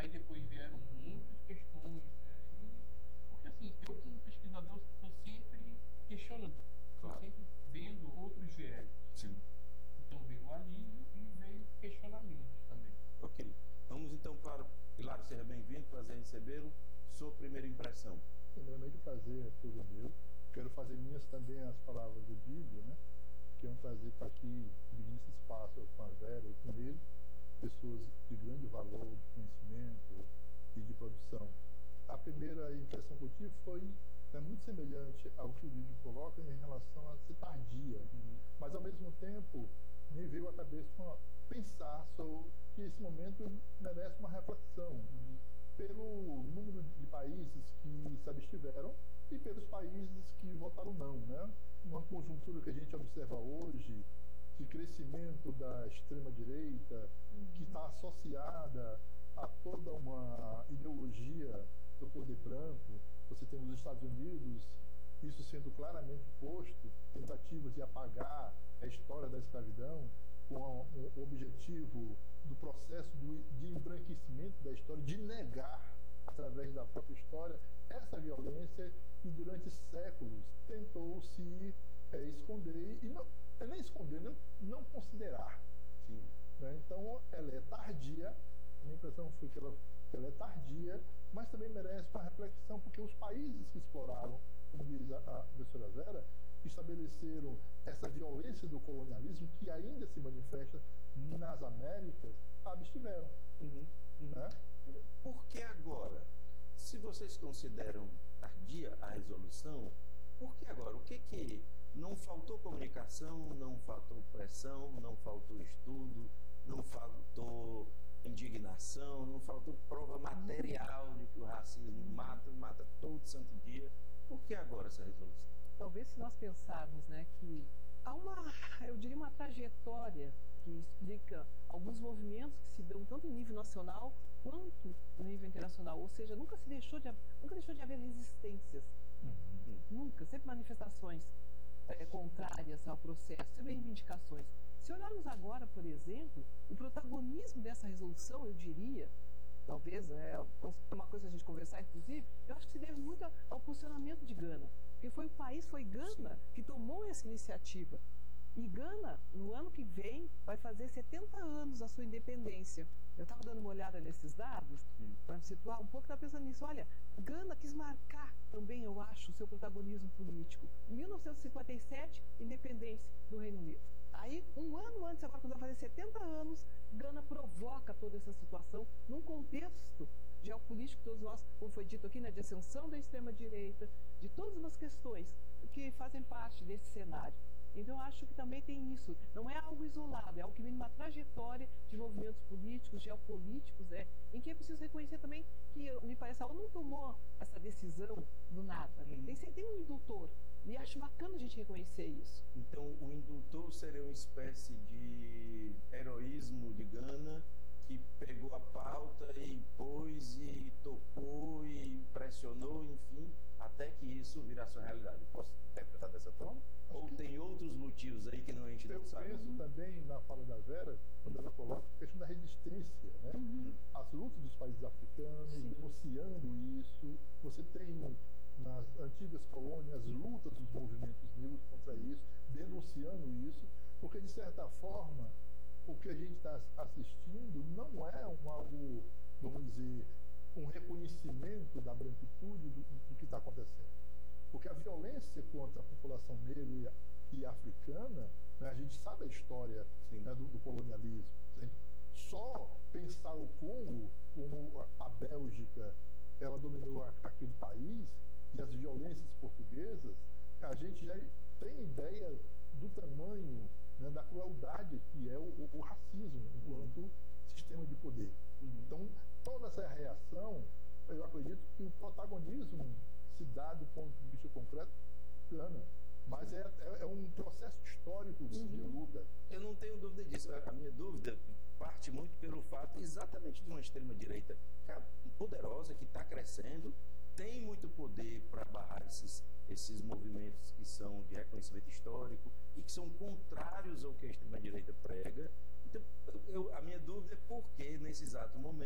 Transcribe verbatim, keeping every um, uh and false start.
aí depois vieram muitas questões, né? E, porque assim, eu como pesquisador estou sempre questionando, estou Claro. sempre vendo outros viés. Sim. Então veio o alívio e veio questionamentos também. Ok. Vamos então para... Hilário, seja bem-vindo, prazer em recebê-lo. Sua primeira impressão. Primeiramente, o prazer é todo meu. Quero fazer minhas também as palavras do Dílio, né? Que é um prazer estar aqui dividindo esse espaço com a Vera e com ele, pessoas de grande valor, de conhecimento e de produção. A primeira impressão que eu tive foi é muito semelhante ao que o Dílio coloca em relação a ser tardia, uhum. Mas ao mesmo tempo me veio à cabeça uma, pensar sobre que esse momento merece uma reflexão, uhum. Pelo número de países que se abstiveram e pelos países que votaram não, né? Uma conjuntura que a gente observa hoje de crescimento da extrema-direita, que está associada a toda uma ideologia do poder branco. Você tem nos Estados Unidos isso sendo claramente posto, tentativas de apagar a história da escravidão com o objetivo do processo de embranquecimento da história, de negar, através da própria história, essa violência que durante séculos tentou se é, esconder, e não, nem esconder, não, não considerar. Sim. Né? Então, ela é tardia, a minha impressão foi que ela, ela é tardia, mas também merece uma reflexão, porque os países que exploraram, como diz a, a professora Vera, estabeleceram essa violência do colonialismo, que ainda se manifesta nas Américas, abstiveram. Uhum, uhum. Né? Por que agora? Se vocês consideram tardia a resolução, por que agora? O que que não faltou comunicação, não faltou pressão, não faltou estudo, não faltou indignação, não faltou prova material de que o racismo mata, mata todo santo dia? Por que agora essa resolução? Talvez se nós pensarmos, né, que há uma, eu diria, uma trajetória que explica alguns movimentos que se dão tanto em nível nacional quanto no nível internacional, ou seja, nunca se deixou de, nunca deixou de haver resistências, uhum. Nunca, sempre manifestações é, contrárias ao processo, sempre reivindicações. Se olharmos agora, por exemplo, o protagonismo dessa resolução, eu diria, talvez, é uma coisa que a gente conversar, inclusive, eu acho que se deve muito ao posicionamento de Gana, porque foi o país, foi Gana que tomou essa iniciativa. E Gana, no ano que vem, vai fazer setenta anos da sua independência. Eu estava dando uma olhada nesses dados, para me situar um pouco, estava pensando nisso. Olha, Gana quis marcar também, eu acho, o seu protagonismo político. Em mil novecentos e cinquenta e sete, independência do Reino Unido. Aí, um ano antes, agora quando vai fazer setenta anos, Gana provoca toda essa situação num contexto geopolítico, todos nós, como foi dito aqui, né, de ascensão da extrema-direita, de todas as questões que fazem parte desse cenário. Então, acho que também tem isso. Não é algo isolado, é algo que vem numa trajetória de movimentos políticos, geopolíticos, é, em que é preciso reconhecer também que, me parece, a ONU não tomou essa decisão do nada. Uhum. Tem, tem um indutor. E acho bacana a gente reconhecer isso. Então, o indutor seria uma espécie de heroísmo de Gana, que pegou a pauta e pôs e tocou e pressionou, enfim, até que isso virasse uma realidade. Posso interpretar dessa forma? Ou tem outros motivos aí que não a gente não sabe? Eu penso também na fala da Vera, quando ela coloca a questão da resistência, né? Uhum. As lutas dos países africanos, sim, denunciando isso. Você tem nas antigas colônias lutas dos movimentos negros contra isso, denunciando isso, porque de certa forma o que a gente está assistindo não é um algo, vamos dizer, um reconhecimento da branquitude do, do que está acontecendo. Porque a violência contra a população negra e, e africana, né, a gente sabe a história, né, do, do colonialismo. Só pensar o Congo, como a Bélgica ela dominou aquele país, e as violências portuguesas, a gente já tem ideia do tamanho, né, da crueldade que é o, o, o racismo enquanto uhum. sistema de poder. Uhum. Então, toda essa reação, eu acredito que o protagonismo se dá do ponto de vista concreto, Gana. Mas é, é, é um processo histórico uhum. de luta. Eu não tenho dúvida disso. A minha dúvida parte muito pelo fato exatamente de uma extrema-direita poderosa que está crescendo, tem muito poder para barrar esses, esses movimentos que são de reconhecimento histórico e que são contrários ao que a extrema-direita prega. Então, eu, a minha dúvida é por que, nesse exato momento,